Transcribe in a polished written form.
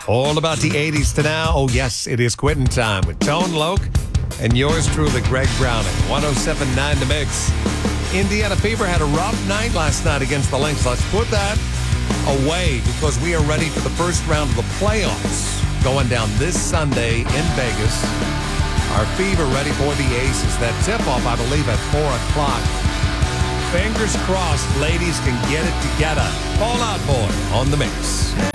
All about the 80s to now. Oh, yes, it is quitting time with Tone Loc and yours truly, Greg Browning. 107.9 The Mix. Indiana Fever had a rough night last night against the Lynx. Let's put that away because we are ready for the first round of the playoffs going down this Sunday in Vegas. Our Fever ready for the Aces. That tip-off, I believe, at 4 o'clock. Fingers crossed, ladies can get it together. Fall Out Boy on The Mix.